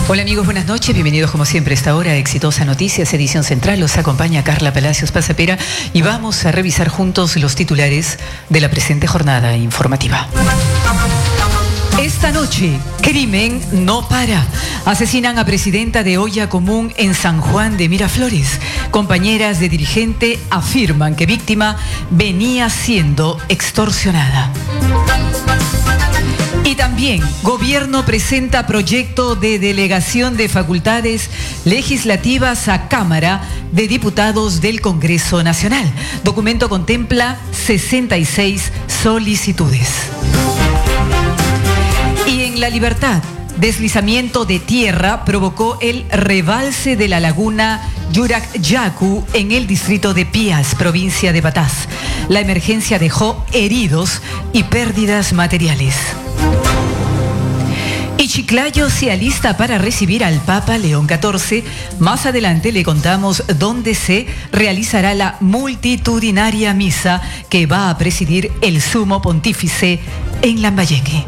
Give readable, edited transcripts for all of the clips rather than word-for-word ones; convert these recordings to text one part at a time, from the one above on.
Hola amigos, buenas noches, bienvenidos como siempre a esta hora a Exitosa Noticias, edición central. Los acompaña Carla Palacios Pasapera y vamos a revisar juntos los titulares de la presente jornada informativa. Esta noche, crimen no para. Asesinan a presidenta de Olla Común en San Juan de Miraflores. Compañeras de dirigente afirman que víctima venía siendo extorsionada. Y también, gobierno presenta proyecto de delegación de facultades legislativas a Cámara de Diputados del Congreso Nacional. Documento contempla 66 solicitudes. Y en La Libertad, deslizamiento de tierra provocó el rebalse de la laguna Yuracyacu en el distrito de Pias, provincia de Patás. La emergencia dejó heridos y pérdidas materiales. Y Chiclayo se alista para recibir al Papa León XIV. Más adelante le contamos dónde se realizará la multitudinaria misa que va a presidir el Sumo Pontífice en Lambayeque.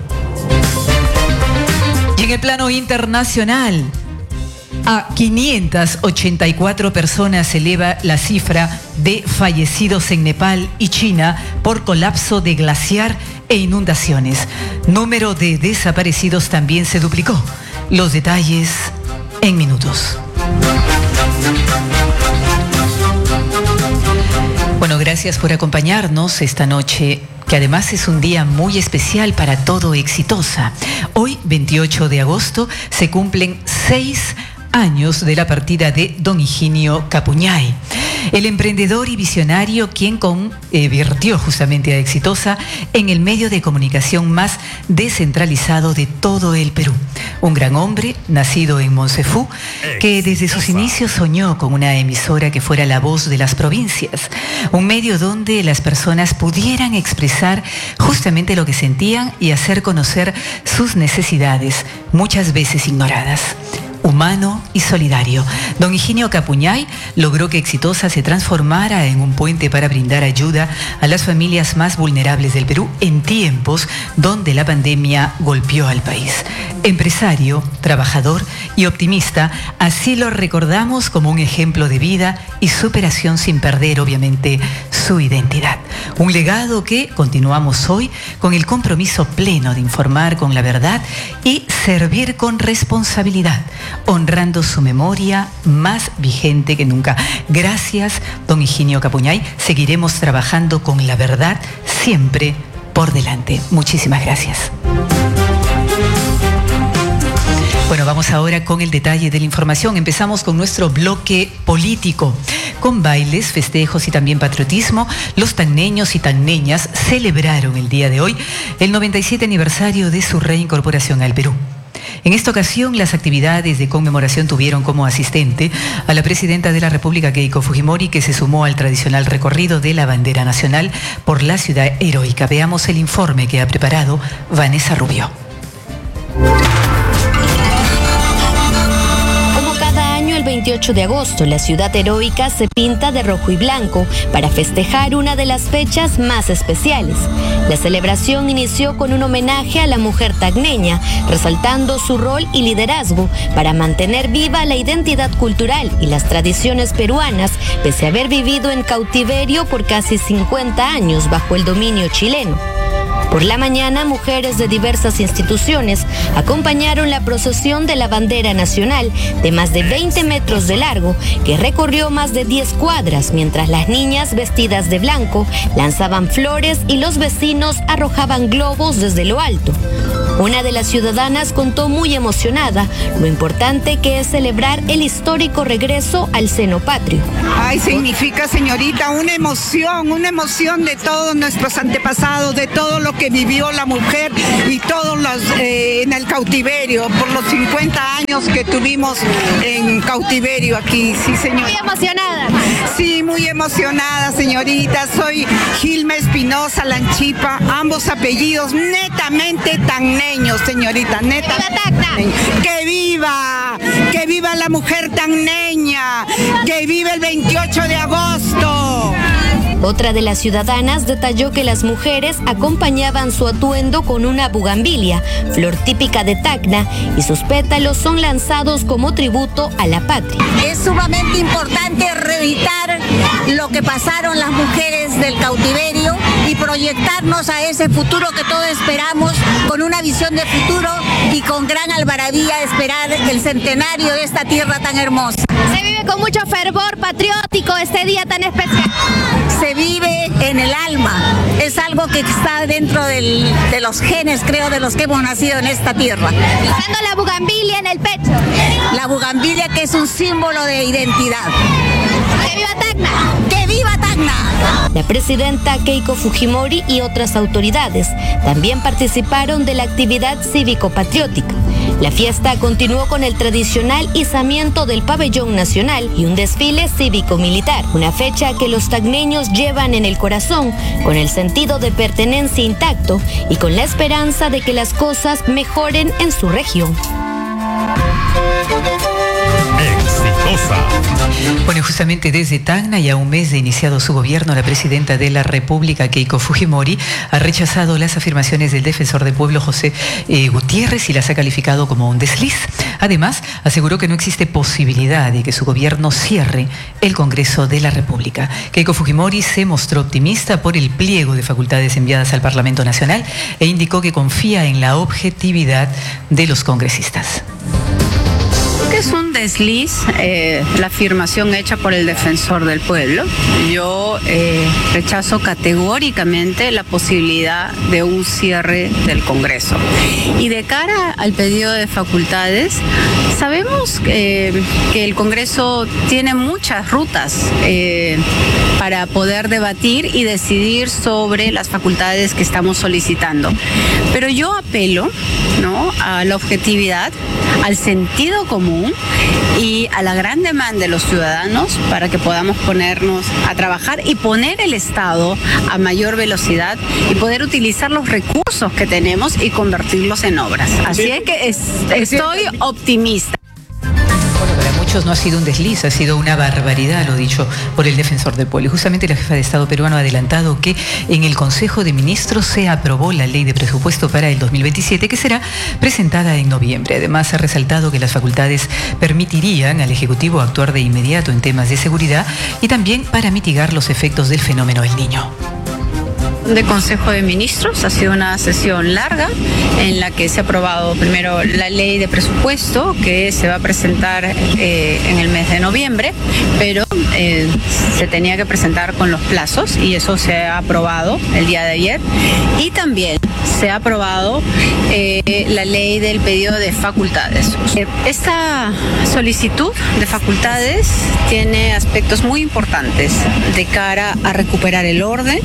Y en el plano internacional, a 584 personas se eleva la cifra de fallecidos en Nepal y China por colapso de glaciar e inundaciones. Número de desaparecidos también se duplicó. Los detalles en minutos. Bueno, gracias por acompañarnos esta noche, que además es un día muy especial para todo Exitosa. Hoy, 28 de agosto, se cumplen 6 años de la partida de don Higinio Capuñay, el emprendedor y visionario quien convirtió justamente a Exitosa en el medio de comunicación más descentralizado de todo el Perú. Un gran hombre, nacido en Monsefú, que desde sus inicios soñó con una emisora que fuera la voz de las provincias, un medio donde las personas pudieran expresar justamente lo que sentían y hacer conocer sus necesidades, muchas veces ignoradas. Humano y solidario, don Higinio Capuñay logró que Exitosa se transformara en un puente para brindar ayuda a las familias más vulnerables del Perú en tiempos donde la pandemia golpeó al país. Empresario, trabajador y optimista, así lo recordamos como un ejemplo de vida y superación sin perder, obviamente, su identidad. Un legado que continuamos hoy con el compromiso pleno de informar con la verdad y servir con responsabilidad, honrando su memoria más vigente que nunca. Gracias, don Higinio Capuñay. Seguiremos trabajando con la verdad siempre por delante. Muchísimas gracias. Bueno, vamos ahora con el detalle de la información. Empezamos con nuestro bloque político. Con bailes, festejos y también patriotismo, los tanneños y tanneñas celebraron el día de hoy el 97 aniversario de su reincorporación al Perú. En esta ocasión, las actividades de conmemoración tuvieron como asistente a la presidenta de la República, Keiko Fujimori, que se sumó al tradicional recorrido de la bandera nacional por la ciudad heroica. Veamos el informe que ha preparado Vanessa Rubio. El 28 de agosto, la ciudad heroica se pinta de rojo y blanco para festejar una de las fechas más especiales. La celebración inició con un homenaje a la mujer tacneña, resaltando su rol y liderazgo para mantener viva la identidad cultural y las tradiciones peruanas, pese a haber vivido en cautiverio por casi 50 años bajo el dominio chileno. Por la mañana, mujeres de diversas instituciones acompañaron la procesión de la bandera nacional de más de 20 metros de largo, que recorrió más de 10 cuadras, mientras las niñas vestidas de blanco lanzaban flores y los vecinos arrojaban globos desde lo alto. Una de las ciudadanas contó muy emocionada lo importante que es celebrar el histórico regreso al seno patrio. Ay, significa, señorita, una emoción de todos nuestros antepasados, de todo lo que vivió la mujer y todos los en el cautiverio, por los 50 años que tuvimos en cautiverio aquí, sí, señor. Muy emocionada. Sí, muy emocionada, señorita. Soy Gilma Espinosa Lanchipa, ambos apellidos netamente tacneños, señorita, neta. ¡Que viva! ¡Que viva la mujer tacneña! ¡Que viva el 28 de agosto! Otra de las ciudadanas detalló que las mujeres acompañaban su atuendo con una bugambilia, flor típica de Tacna, y sus pétalos son lanzados como tributo a la patria. Es sumamente importante reeditar lo que pasaron las mujeres del cautiverio y proyectarnos a ese futuro que todos esperamos, con una visión de futuro y con gran algarabía esperar el centenario de esta tierra tan hermosa. Se vive con mucho fervor patriótico este día tan especial. Se vive en el alma, es algo que está dentro de los genes, creo, de los que hemos nacido en esta tierra. Usando la bugambilia en el pecho. La bugambilia, que es un símbolo de identidad. ¡Que viva Tacna! ¡Que viva Tacna! La presidenta Keiko Fujimori y otras autoridades también participaron de la actividad cívico-patriótica. La fiesta continuó con el tradicional izamiento del pabellón nacional y un desfile cívico-militar, una fecha que los tacneños llevan en el corazón, con el sentido de pertenencia intacto y con la esperanza de que las cosas mejoren en su región. Exitosa. Bueno, justamente desde Tacna y a un mes de iniciado su gobierno, la presidenta de la República, Keiko Fujimori, ha rechazado las afirmaciones del defensor del pueblo, José Gutiérrez, y las ha calificado como un desliz. Además, aseguró que no existe posibilidad de que su gobierno cierre el Congreso de la República. Keiko Fujimori se mostró optimista por el pliego de facultades enviadas al Parlamento Nacional e indicó que confía en la objetividad de los congresistas. Es un desliz la afirmación hecha por el defensor del pueblo. Yo rechazo categóricamente la posibilidad de un cierre del Congreso. Y de cara al pedido de facultades, sabemos que el Congreso tiene muchas rutas para poder debatir y decidir sobre las facultades que estamos solicitando. Pero yo apelo, ¿no?, a la objetividad, al sentido común y a la gran demanda de los ciudadanos para que podamos ponernos a trabajar y poner el Estado a mayor velocidad y poder utilizar los recursos que tenemos y convertirlos en obras. Así es que estoy optimista. No ha sido un desliz, ha sido una barbaridad, lo dicho por el defensor del pueblo. Y justamente la jefa de Estado peruano ha adelantado que en el Consejo de Ministros se aprobó la ley de presupuesto para el 2027, que será presentada en noviembre. Además, ha resaltado que las facultades permitirían al Ejecutivo actuar de inmediato en temas de seguridad y también para mitigar los efectos del fenómeno El Niño. De Consejo de Ministros ha sido una sesión larga en la que se ha aprobado primero la ley de presupuesto, que se va a presentar en el mes de noviembre, pero se tenía que presentar con los plazos y eso se ha aprobado el día de ayer. Y también se ha aprobado la ley del pedido de facultades. Esta solicitud de facultades tiene aspectos muy importantes de cara a recuperar el orden,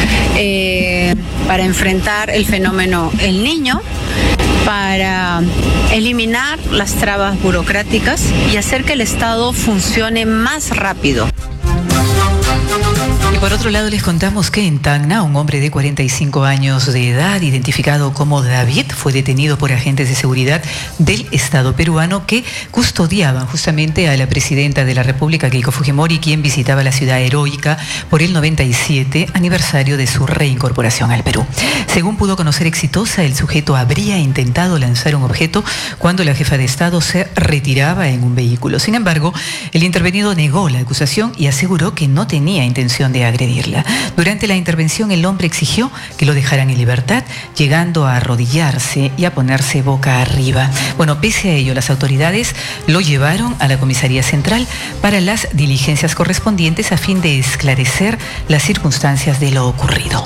para enfrentar el fenómeno El Niño, para eliminar las trabas burocráticas y hacer que el Estado funcione más rápido. Y por otro lado les contamos que en Tacna un hombre de 45 años de edad, identificado como David, fue detenido por agentes de seguridad del Estado peruano que custodiaban justamente a la presidenta de la República, Keiko Fujimori, quien visitaba la ciudad heroica por el 97 aniversario de su reincorporación al Perú. Según pudo conocer Exitosa, el sujeto habría intentado lanzar un objeto cuando la jefa de Estado se retiraba en un vehículo. Sin embargo, el intervenido negó la acusación y aseguró que no tenía intención de agredirla. Durante la intervención, el hombre exigió que lo dejaran en libertad, llegando a arrodillarse y a ponerse boca arriba. Bueno, pese a ello, las autoridades lo llevaron a la comisaría central para las diligencias correspondientes a fin de esclarecer las circunstancias de lo ocurrido.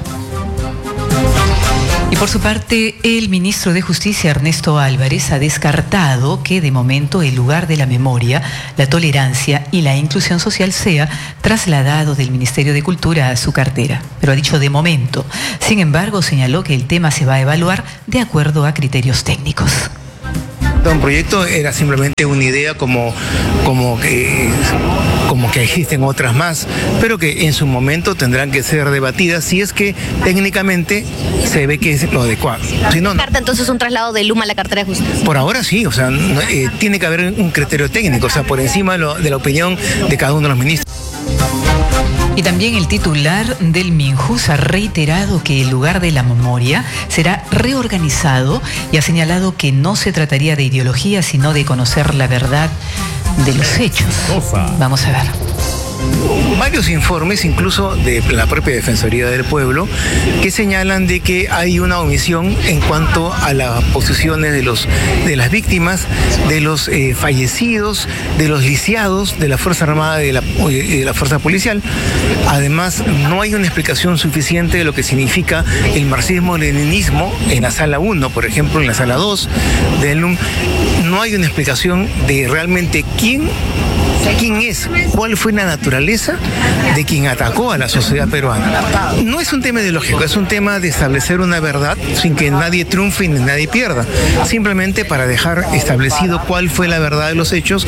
Y por su parte, el ministro de Justicia, Ernesto Álvarez, ha descartado que de momento el lugar de la memoria, la tolerancia y la inclusión social sea trasladado del Ministerio de Cultura a su cartera. Pero ha dicho de momento. Sin embargo, señaló que el tema se va a evaluar de acuerdo a criterios técnicos. Un proyecto era simplemente una idea como que existen otras más, pero que en su momento tendrán que ser debatidas si es que técnicamente se ve que es lo adecuado. Si no, ¿Carta entonces un traslado de Luma a la cartera de justicia? Por ahora sí, o sea, tiene que haber un criterio técnico, o sea, por encima de la opinión de cada uno de los ministros. Y también el titular del Minjus ha reiterado que el lugar de la memoria será reorganizado y ha señalado que no se trataría de ideología, sino de conocer la verdad de los hechos. Vamos a ver. Varios informes, incluso de la propia Defensoría del Pueblo, que señalan de que hay una omisión en cuanto a las posiciones de las víctimas, de los fallecidos, de los lisiados de la Fuerza Armada y de la Fuerza Policial. Además, no hay una explicación suficiente de lo que significa el marxismo-leninismo en la sala 1, por ejemplo, en la sala 2 del LUM. No hay una explicación de realmente quién es, cuál fue la naturaleza de quien atacó a la sociedad peruana. No es un tema ideológico, es un tema de establecer una verdad sin que nadie triunfe ni nadie pierda, simplemente para dejar establecido cuál fue la verdad de los hechos.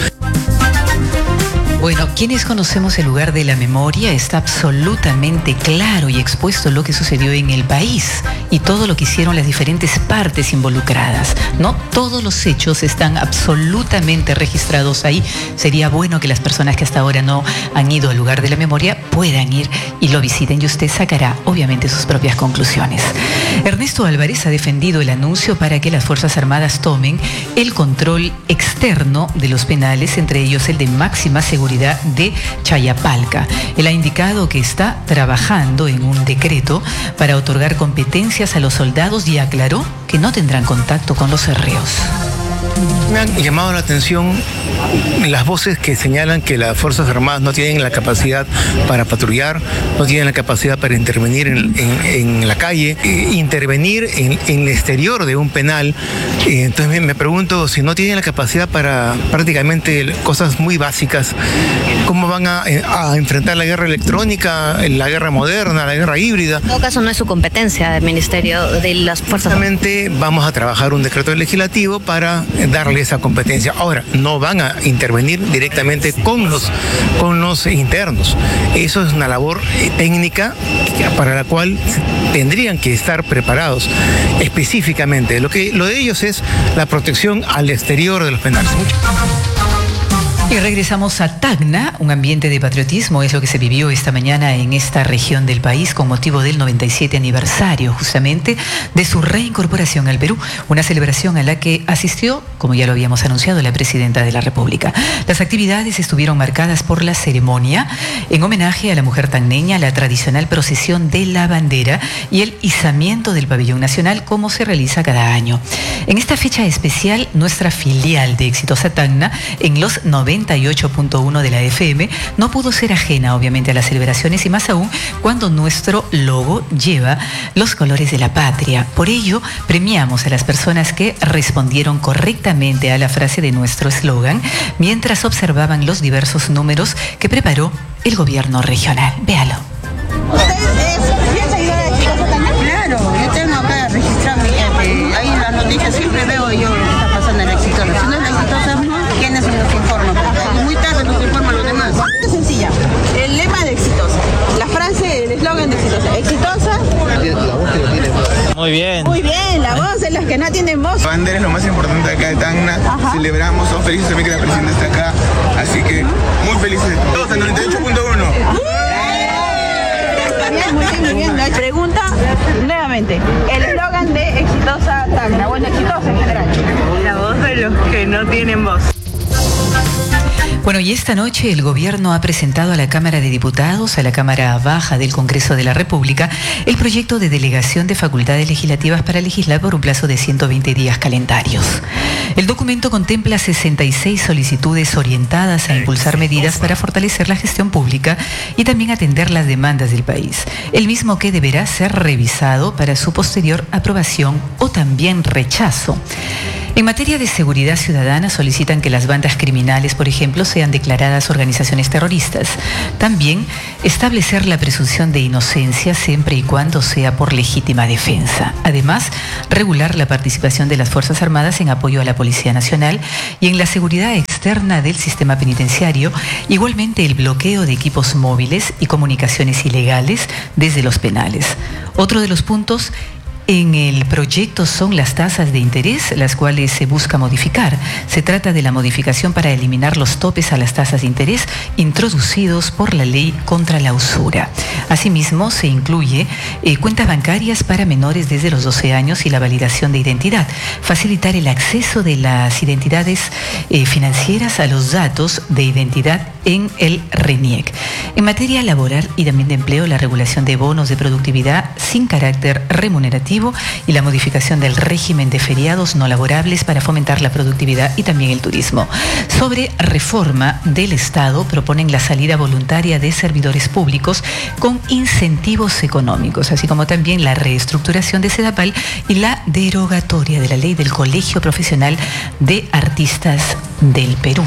Bueno, quienes conocemos el lugar de la memoria, está absolutamente claro y expuesto lo que sucedió en el país y todo lo que hicieron las diferentes partes involucradas, ¿no? Todos los hechos están absolutamente registrados ahí. Sería bueno que las personas que hasta ahora no han ido al lugar de la memoria puedan ir y lo visiten y usted sacará, obviamente, sus propias conclusiones. Ernesto Álvarez ha defendido el anuncio para que las Fuerzas Armadas tomen el control externo de los penales, entre ellos el de máxima seguridad de Chayapalca. Él ha indicado que está trabajando en un decreto para otorgar competencias a los soldados y aclaró que no tendrán contacto con los reos. Me han llamado la atención las voces que señalan que las Fuerzas Armadas no tienen la capacidad para patrullar, no tienen la capacidad para intervenir en la calle, intervenir en el exterior de un penal. Entonces me pregunto, si no tienen la capacidad para prácticamente cosas muy básicas, ¿cómo van a enfrentar la guerra electrónica, la guerra moderna, la guerra híbrida? En todo caso, no es su competencia del Ministerio de las Fuerzas Armadas. Justamente vamos a trabajar un decreto legislativo para darle esa competencia. Ahora, no van a intervenir directamente con los internos. Eso es una labor técnica para la cual tendrían que estar preparados específicamente. Lo de ellos es la protección al exterior de los penales. Y regresamos a Tacna. Un ambiente de patriotismo es lo que se vivió esta mañana en esta región del país con motivo del 97 aniversario justamente de su reincorporación al Perú, una celebración a la que asistió, como ya lo habíamos anunciado, la presidenta de la República. Las actividades estuvieron marcadas por la ceremonia en homenaje a la mujer tacneña, la tradicional procesión de la bandera y el izamiento del pabellón nacional, como se realiza cada año. En esta fecha especial, nuestra filial de Exitosa Tacna, en los 98.1 de la FM, no pudo ser ajena obviamente a las celebraciones y más aún cuando nuestro logo lleva los colores de la patria. Por ello, premiamos a las personas que respondieron correctamente a la frase de nuestro eslogan mientras observaban los diversos números que preparó el gobierno regional. Véalo. ¿Usted es seguidora de Exitosa Tacna? Claro, yo tengo acá registrado ahí en las noticias siempre veo yo lo que está pasando en la Exitosa. Si no es la Exitosa, ¿quiénes nos informan? Muy tarde nos informan los demás. Es sencilla, el lema de Exitosa, la frase, el eslogan de Exitosa. Exitosa. Muy bien. Muy bien, la voz de los que no tienen voz. La bandera es lo más importante acá de Tacna. Ajá. Celebramos, somos felices también que la presidenta está acá. Así que muy felices de todos en 98.1. Muy bien. La pregunta nuevamente, el eslogan de Exitosa Tacna, bueno, exitosa en general. La voz de los que no tienen voz. Bueno, y esta noche el gobierno ha presentado a la Cámara de Diputados, a la Cámara Baja del Congreso de la República, el proyecto de delegación de facultades legislativas para legislar por un plazo de 120 días calendarios. El documento contempla 66 solicitudes orientadas a impulsar medidas para fortalecer la gestión pública y también atender las demandas del país, el mismo que deberá ser revisado para su posterior aprobación o también rechazo. En materia de seguridad ciudadana solicitan que las bandas criminales, por ejemplo, sean declaradas organizaciones terroristas. También establecer la presunción de inocencia siempre y cuando sea por legítima defensa. Además, regular la participación de las Fuerzas Armadas en apoyo a la Policía Nacional y en la seguridad externa del sistema penitenciario, igualmente el bloqueo de equipos móviles y comunicaciones ilegales desde los penales. Otro de los puntos en el proyecto son las tasas de interés, las cuales se busca modificar. Se trata de la modificación para eliminar los topes a las tasas de interés introducidos por la ley contra la usura. Asimismo, se incluye cuentas bancarias para menores desde los 12 años y la validación de identidad, facilitar el acceso de las identidades financieras a los datos de identidad en el RENIEC. En materia laboral y también de empleo, la regulación de bonos de productividad sin carácter remunerativo y la modificación del régimen de feriados no laborables para fomentar la productividad y también el turismo. Sobre reforma del Estado, proponen la salida voluntaria de servidores públicos con incentivos económicos, así como también la reestructuración de SEDAPAL y la derogatoria de la ley del Colegio Profesional de Artistas del Perú.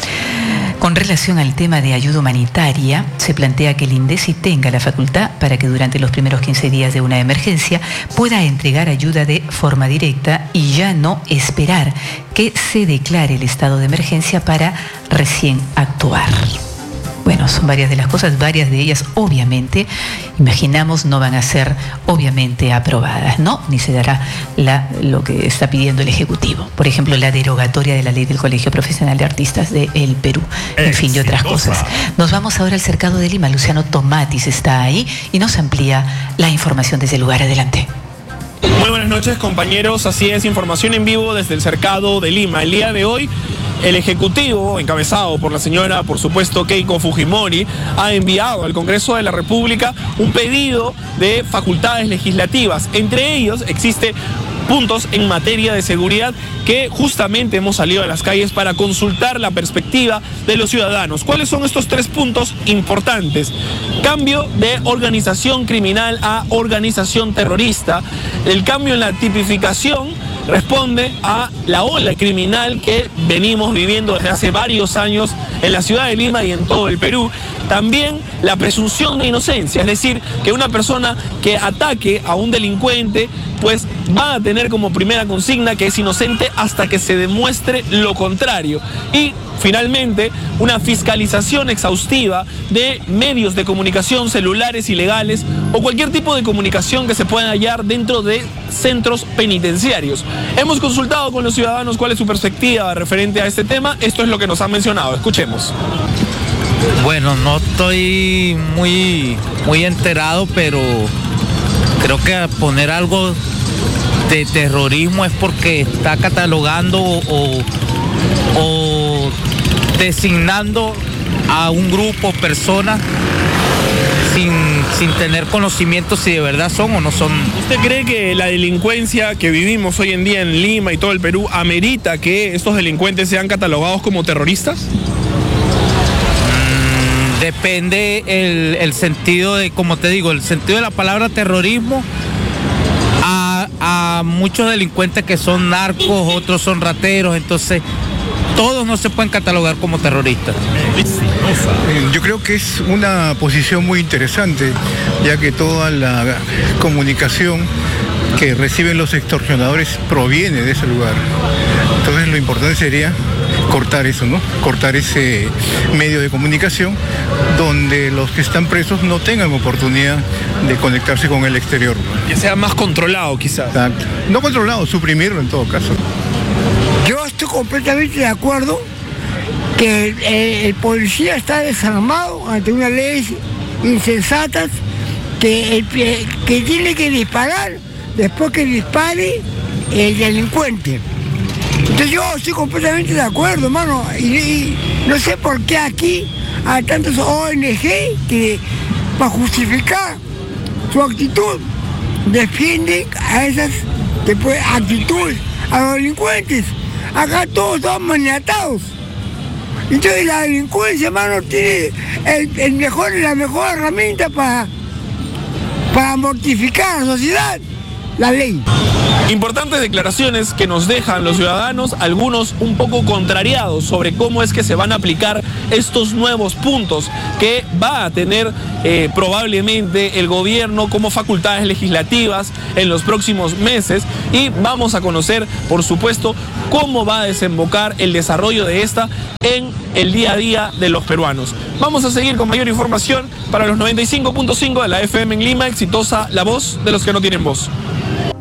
Con relación al tema de ayuda humanitaria, se plantea que el INDECI tenga la facultad para que durante los primeros 15 días de una emergencia pueda entregar ayuda de forma directa y ya no esperar que se declare el estado de emergencia para recién actuar. Bueno, son varias de las cosas, varias de ellas obviamente, imaginamos, no van a ser obviamente aprobadas, ¿no? Ni se dará lo que está pidiendo el Ejecutivo. Por ejemplo, la derogatoria de la ley del Colegio Profesional de Artistas del Perú, en fin, y otras cosas. Nos vamos ahora al Cercado de Lima. Luciano Tomatis está ahí y nos amplía la información desde el lugar. Adelante. Muy buenas noches, compañeros. Así es, información en vivo desde el Cercado de Lima. El día de hoy, el Ejecutivo, encabezado por la señora, por supuesto, Keiko Fujimori, ha enviado al Congreso de la República un pedido de facultades legislativas. Entre ellos existe puntos en materia de seguridad que justamente hemos salido a las calles para consultar la perspectiva de los ciudadanos. ¿Cuáles son estos 3 puntos importantes? Cambio de organización criminal a organización terrorista. El cambio en la tipificación responde a la ola criminal que venimos viviendo desde hace varios años en la ciudad de Lima y en todo el Perú. También la presunción de inocencia, es decir, que una persona que ataque a un delincuente pues va a tener como primera consigna que es inocente hasta que se demuestre lo contrario. Y finalmente, una fiscalización exhaustiva de medios de comunicación celulares ilegales o cualquier tipo de comunicación que se pueda hallar dentro de centros penitenciarios. Hemos consultado con los ciudadanos cuál es su perspectiva referente a este tema. Esto es lo que nos han mencionado. Escuchemos. Bueno, no estoy muy enterado, pero creo que poner algo de terrorismo es porque está catalogando o designando a un grupo, personas, sin tener conocimiento si de verdad son o no son. ¿Usted cree que la delincuencia que vivimos hoy en día en Lima y todo el Perú amerita que estos delincuentes sean catalogados como terroristas? Depende el sentido de, como te digo, el sentido de la palabra terrorismo. A muchos delincuentes que son narcos, otros son rateros, entonces todos no se pueden catalogar como terroristas. Yo creo que es una posición muy interesante, ya que toda la comunicación que reciben los extorsionadores proviene de ese lugar. Entonces lo importante sería cortar eso, ¿no? Cortar ese medio de comunicación donde los que están presos no tengan oportunidad de conectarse con el exterior. Que sea más controlado, quizás. Exacto. No controlado, suprimirlo en todo caso. Yo estoy completamente de acuerdo que el policía está desarmado ante unas leyes insensatas que tiene que disparar después que dispare el delincuente. Entonces yo estoy completamente de acuerdo, hermano, y no sé por qué aquí hay tantos ONG que para justificar su actitud defienden a esas actitudes, a los delincuentes. Acá todos están maniatados. Entonces la delincuencia, hermano, tiene la mejor herramienta para mortificar a la sociedad, la ley. Importantes declaraciones que nos dejan los ciudadanos, algunos un poco contrariados sobre cómo es que se van a aplicar estos nuevos puntos que va a tener probablemente el gobierno como facultades legislativas en los próximos meses, y vamos a conocer, por supuesto, cómo va a desembocar el desarrollo de esta en el día a día de los peruanos. Vamos a seguir con mayor información para los 95.5 de la FM en Lima. Exitosa, la voz de los que no tienen voz.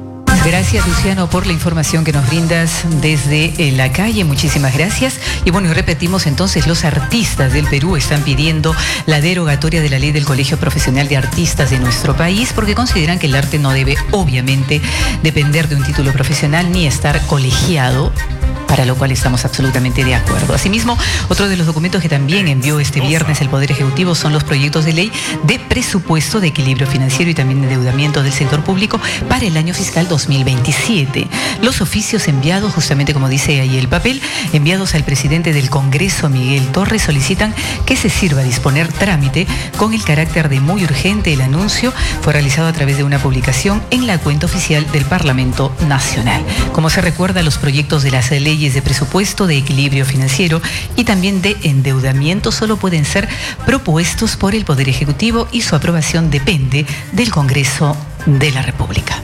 Gracias, Luciano, por la información que nos brindas desde la calle. Muchísimas gracias. Y bueno, y repetimos entonces, los artistas del Perú están pidiendo la derogatoria de la ley del Colegio Profesional de Artistas de nuestro país porque consideran que el arte no debe, obviamente, depender de un título profesional ni estar colegiado, para lo cual estamos absolutamente de acuerdo. Asimismo, otro de los documentos que también envió este viernes el Poder Ejecutivo son los proyectos de ley de presupuesto de equilibrio financiero y también de endeudamiento del sector público para el año fiscal 2027. Los oficios enviados, justamente como dice ahí el papel, enviados al presidente del Congreso, Miguel Torres, solicitan que se sirva a disponer trámite con el carácter de muy urgente. El anuncio fue realizado a través de una publicación en la cuenta oficial del Parlamento Nacional. Como se recuerda, los proyectos de las leyes de presupuesto, de equilibrio financiero y también de endeudamiento solo pueden ser propuestos por el Poder Ejecutivo y su aprobación depende del Congreso de la República.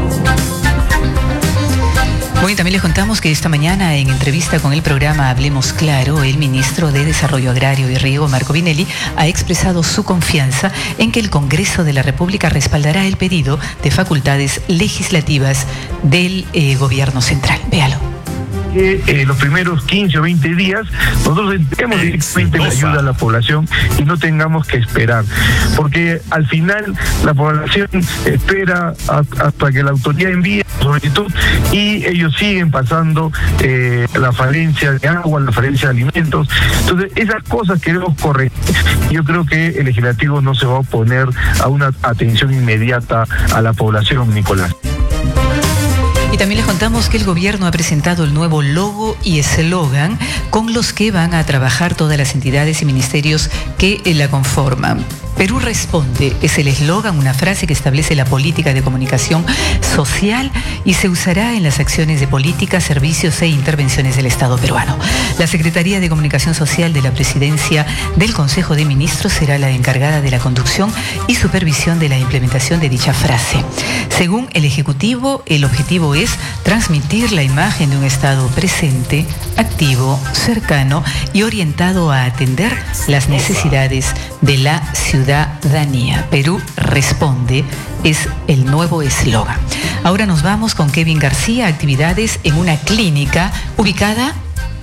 Bueno, también les contamos que esta mañana, en entrevista con el programa Hablemos Claro, el ministro de Desarrollo Agrario y Riego, Marco Vinelli, ha expresado su confianza en que el Congreso de la República respaldará el pedido de facultades legislativas del Gobierno Central. Véalo. Que los primeros 15 o 20 días nosotros entremos directamente la ayuda a la población y no tengamos que esperar, porque al final la población espera hasta que la autoridad envíe su solicitud y ellos siguen pasando la falencia de agua, la falencia de alimentos. Entonces esas cosas queremos corregir. Yo creo que el legislativo no se va a oponer a una atención inmediata a la población, Nicolás. Y también les contamos que el gobierno ha presentado el nuevo logo y eslogan con los que van a trabajar todas las entidades y ministerios que la conforman. Perú responde es el eslogan, una frase que establece la política de comunicación social y se usará en las acciones de política, servicios e intervenciones del Estado peruano. La Secretaría de Comunicación Social de la Presidencia del Consejo de Ministros será la encargada de la conducción y supervisión de la implementación de dicha frase. Según el Ejecutivo, el objetivo es transmitir la imagen de un Estado presente, activo, cercano y orientado a atender las necesidades de la ciudadanía. Perú responde es el nuevo eslogan. Ahora nos vamos con Kevin García, actividades en una clínica ubicada...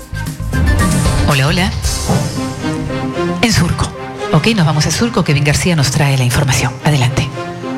Hola, en Surco. Ok, nos vamos a Surco. Kevin García nos trae la información. Adelante.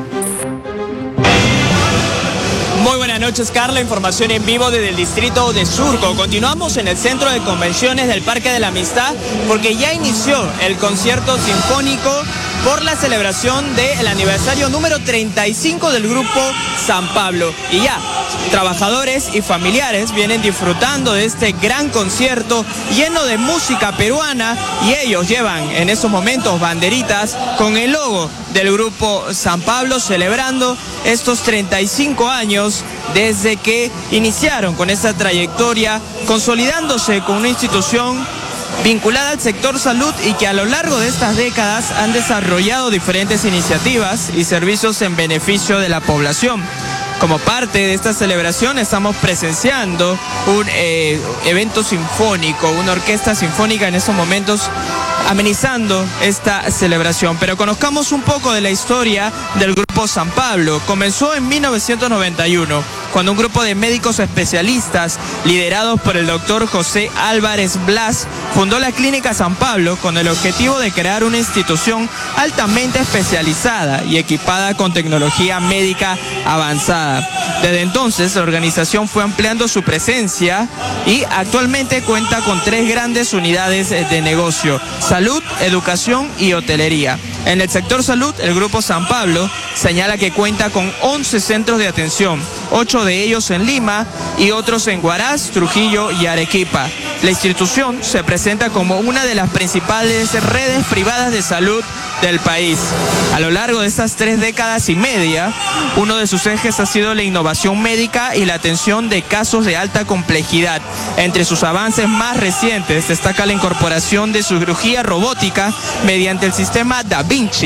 Muy buenas noches, Carla. Información en vivo desde el distrito de Surco. Continuamos en el centro de convenciones del Parque de la Amistad porque ya inició el concierto sinfónico por la celebración del aniversario número 35 del grupo San Pablo. Y ya, trabajadores y familiares vienen disfrutando de este gran concierto lleno de música peruana y ellos llevan en esos momentos banderitas con el logo del grupo San Pablo celebrando estos 35 años desde que iniciaron con esta trayectoria, consolidándose con una institución vinculada al sector salud y que a lo largo de estas décadas han desarrollado diferentes iniciativas y servicios en beneficio de la población. Como parte de esta celebración estamos presenciando un evento sinfónico, una orquesta sinfónica en estos momentos amenizando esta celebración. Pero conozcamos un poco de la historia del grupo San Pablo. Comenzó en 1991, cuando un grupo de médicos especialistas, liderados por el doctor José Álvarez Blas, fundó la Clínica San Pablo con el objetivo de crear una institución altamente especializada y equipada con tecnología médica avanzada. Desde entonces, la organización fue ampliando su presencia y actualmente cuenta con 3 grandes unidades de negocio: salud, educación y hotelería. En el sector salud, el Grupo San Pablo señala que cuenta con 11 centros de atención, 8 de ellos en Lima y otros en Huaraz, Trujillo y Arequipa. La institución se presenta como una de las principales redes privadas de salud del país. A lo largo de estas 3 décadas y media, uno de sus ejes ha sido la innovación médica y la atención de casos de alta complejidad. Entre sus avances más recientes destaca la incorporación de cirugía robótica mediante el sistema Da Vinci,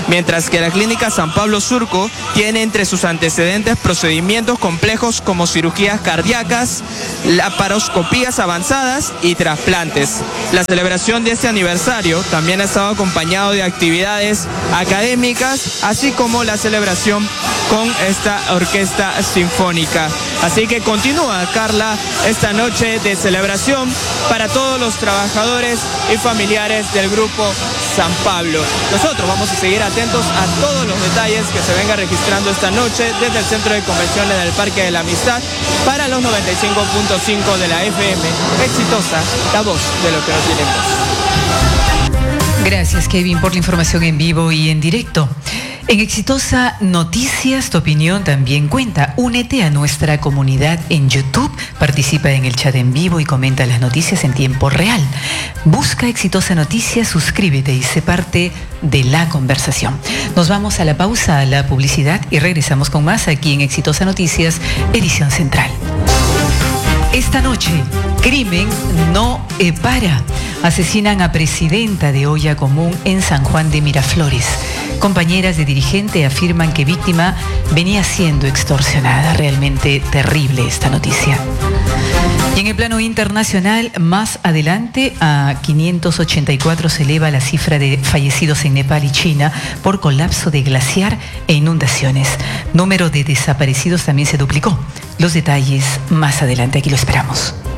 mientras que la Clínica San Pablo Surco tiene entre sus antecedentes procedimientos complejos como cirugías cardíacas, laparoscopías avanzadas y trasplantes. La celebración de este aniversario también ha estado acompañado de actividades académicas, así como la celebración con esta orquesta sinfónica. Así que continúa, Carla, esta noche de celebración para todos los trabajadores y familiares del Grupo San Pablo. Nosotros vamos a seguir atentos a todos los detalles que se venga registrando esta noche desde el Centro de Convenciones del Parque de la Amistad para los 95.5 de la FM. Exitosa, la voz de lo que no tiene voz. Gracias, Kevin, por la información en vivo y en directo. En Exitosa Noticias, tu opinión también cuenta. Únete a nuestra comunidad en YouTube, participa en el chat en vivo y comenta las noticias en tiempo real. Busca Exitosa Noticias, suscríbete y sé parte de la conversación. Nos vamos a la pausa, a la publicidad y regresamos con más aquí en Exitosa Noticias, edición central. Esta noche, crimen no para. Asesinan a presidenta de Olla Común en San Juan de Miraflores. Compañeras de dirigente afirman que víctima venía siendo extorsionada. Realmente terrible esta noticia. Y en el plano internacional, más adelante, a 584 se eleva la cifra de fallecidos en Nepal y China por colapso de glaciar e inundaciones. Número de desaparecidos también se duplicó. Los detalles más adelante, aquí lo esperamos.